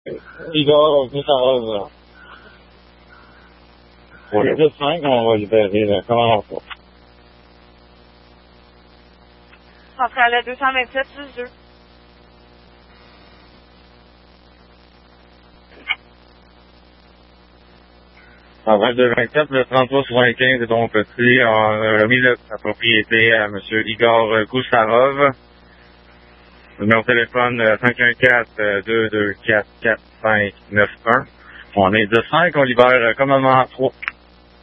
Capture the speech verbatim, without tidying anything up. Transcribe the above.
Igor Goussarov. Pour les deux cinq, on va libérer le commandant trois. Centrale à deux cent vingt-sept, six deux. En vingt-deux vingt-sept, le trente-trois soixante-quinze de Don Petit a remis la propriété à M. Igor Goussarov. Numéro de téléphone cinq un quatre, deux deux quatre, quatre cinq neuf un. On est de cinq, on libère commandement trois.